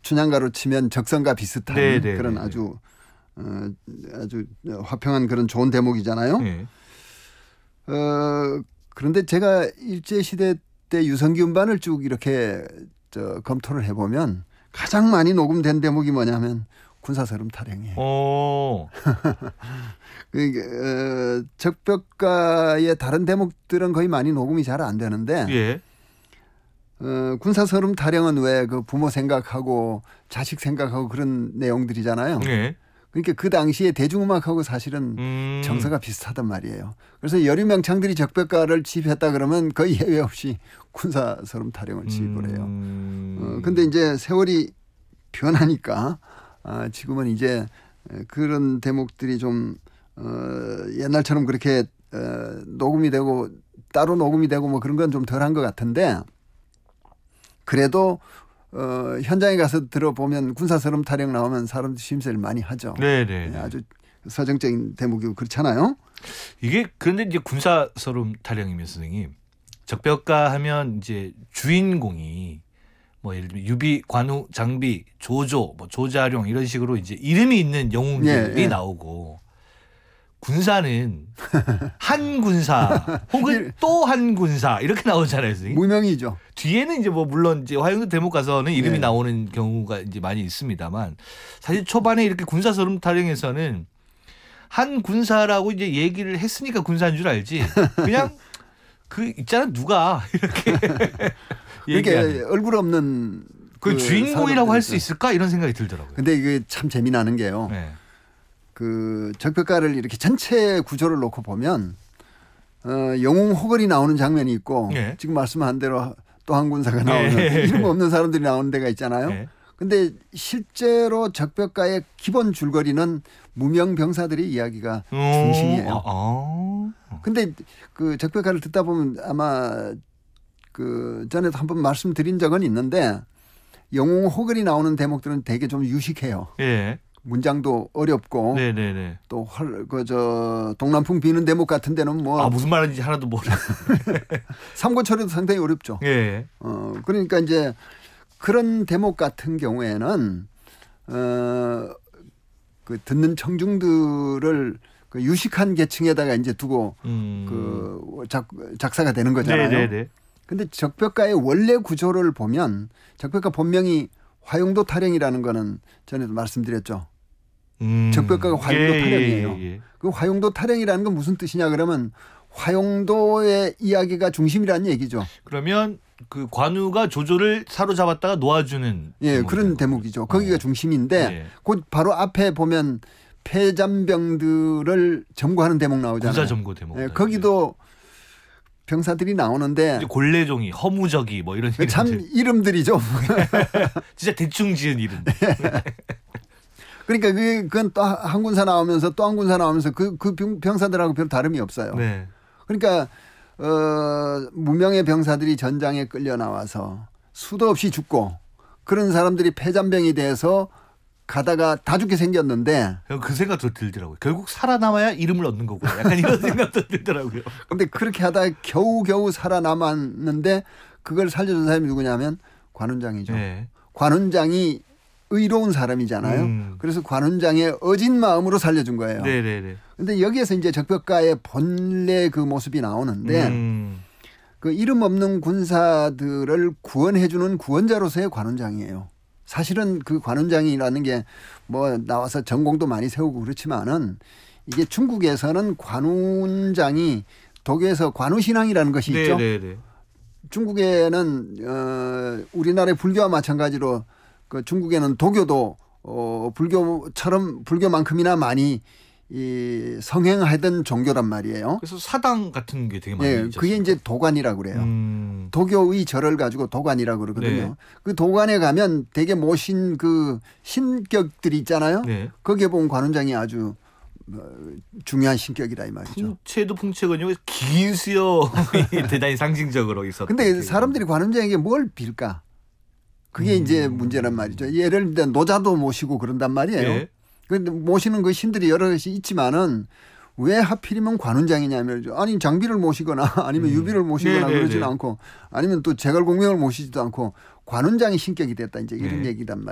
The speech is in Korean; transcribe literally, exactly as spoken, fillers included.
춘향가로 치면 적성과 비슷한 네네. 그런 네네. 아주 어, 아주 화평한 그런 좋은 대목이잖아요. 네. 어, 그런데 제가 일제시대 때 유성기 음반을 쭉 이렇게 저, 검토를 해보면 가장 많이 녹음된 대목이 뭐냐면 군사서름 타령이에요. 오. 그, 어, 적벽가의 다른 대목들은 거의 많이 녹음이 잘 안 되는데 예. 어, 군사서름 타령은 왜 그 부모 생각하고 자식 생각하고 그런 내용들이잖아요. 예. 그러니까 그 당시에 대중음악하고 사실은 음. 정서가 비슷하단 말이에요. 그래서 여류명창들이 적벽가를 취입했다 그러면 거의 예외 없이 군사서름 타령을 취입을 해요. 음. 어, 근데 이제 세월이 변하니까 아, 지금은 이제 그런 대목들이 좀 어, 옛날처럼 그렇게 어, 녹음이 되고 따로 녹음이 되고 뭐 그런 건 좀 덜한 것 같은데 그래도 어, 현장에 가서 들어보면 군사서름 타령 나오면 사람들 심세를 많이 하죠. 네네. 네, 아주 서정적인 대목이고 그렇잖아요. 이게 그런데 이제 군사서름 타령이면 선생님 적벽가 하면 이제 주인공이 뭐 예를 들면 유비, 관우, 장비, 조조, 뭐 조자룡 이런 식으로 이제 이름이 있는 영웅들이 예, 예. 나오고 군사는 한 군사 혹은 또 한 군사 이렇게 나오잖아요, 선생님. 무명이죠. 뒤에는 이제 뭐 물론 이제 화영도 대목 가서는 이름이 네. 나오는 경우가 이제 많이 있습니다만 사실 초반에 이렇게 군사서름 타령에서는 한 군사라고 이제 얘기를 했으니까 군사인 줄 알지. 그냥 그 있잖아 누가 이렇게 이렇게 얘기하는. 얼굴 없는 그, 그 주인공이라고 할 수 사람들이 있을까 이런 생각이 들더라고요. 근데 이게 참 재미나는 게요. 네. 그 적벽가를 이렇게 전체 구조를 놓고 보면 어, 영웅 호걸이 나오는 장면이 있고 네. 지금 말씀한 대로 또 한 군사가 나오는 네. 이름 없는 사람들이 나오는 데가 있잖아요. 네. 근데 실제로 적벽가의 기본 줄거리는 무명 병사들의 이야기가 중심이에요. 아, 아. 근데 그 적벽가를 듣다 보면 아마 그 전에도 한번 말씀드린 적은 있는데 영웅 호걸이 나오는 대목들은 되게 좀 유식해요. 예. 문장도 어렵고 네네네. 또 그 저 동남풍 비는 대목 같은 데는 뭐 아 무슨 말인지 하나도 모르. 삼고초려도 상당히 어렵죠. 예. 어 그러니까 이제 그런 대목 같은 경우에는 어 그 듣는 청중들을 그 유식한 계층에다가 이제 두고 음. 그 작, 작사가 되는 거잖아요. 네네네. 근데 적벽가의 원래 구조를 보면 적벽가 본명이 화용도 타령이라는 거는 전에도 말씀드렸죠. 음. 적벽가가 화용도 예, 타령이에요. 예, 예. 그 화용도 타령이라는 건 무슨 뜻이냐 그러면 화용도의 이야기가 중심이라는 얘기죠. 그러면 그 관우가 조조를 사로잡았다가 놓아주는 예, 대목이 그런 되는 대목이죠. 거죠. 거기가 어. 중심인데 예. 곧 바로 앞에 보면 폐잔병들을 점거하는 대목 나오잖아요. 군사점거 대목. 예, 거기도 병사들이 나오는데 이제 골래종이, 허무적이 뭐 이런 참 이름들. 이름들이죠. 진짜 대충 지은 이름. 그러니까 그게 그건 또 한 군사 나오면서 또 한 군사 나오면서 그, 그 병사들하고 별 다름이 없어요. 네. 그러니까 어, 무명의 병사들이 전장에 끌려 나와서 수도 없이 죽고 그런 사람들이 폐잔병이 돼서 가다가 다 죽게 생겼는데 그 생각도 들더라고요. 결국 살아남아야 이름을 얻는 거고 약간 이런 생각도 들더라고요. 근데 그렇게 하다가 겨우겨우 살아남았는데 그걸 살려준 사람이 누구냐면 관훈장이죠. 네. 관훈장이 의로운 사람이잖아요. 음. 그래서 관훈장의 어진 마음으로 살려준 거예요. 네네네. 근데 여기에서 이제 적벽가의 본래 그 모습이 나오는데 음. 그 이름 없는 군사들을 구원해주는 구원자로서의 관훈장이에요. 사실은 그 관훈장이라는 게 뭐 나와서 전공도 많이 세우고 그렇지만은 이게 중국에서는 관훈장이 독일에서 관우신앙이라는 것이 있죠. 네네네. 중국에는 어, 우리나라의 불교와 마찬가지로 그 중국에는 도교도 어, 불교처럼 불교만큼이나 많이 이 성행하던 종교란 말이에요. 그래서 사당 같은 게 되게 많이 예, 있죠. 그게 이제 도관이라고 그래요. 음. 도교의 절을 가지고 도관이라고 그러거든요. 네. 그 도관에 가면 되게 모신 그 신격들이 있잖아요. 네. 거기에 보면 관훈장이 아주 어, 중요한 신격이다 이 말이죠. 풍채도 풍채군요. 긴 수염이 대단히 상징적으로 있었던. 근데 사람들이 관훈장에게 뭘 빌까? 그게 음. 이제 문제란 말이죠. 예를 들면 노자도 모시고 그런단 말이에요. 네. 그런데 모시는 그 신들이 여러 것이 있지만은 왜 하필이면 관훈장이냐면 아니 장비를 모시거나 아니면 음. 유비를 모시거나 네네네. 그러지는 않고 아니면 또 제갈공명을 모시지도 않고 관훈장이 신격이 됐다 이제 이런 네. 얘기단 말이에요.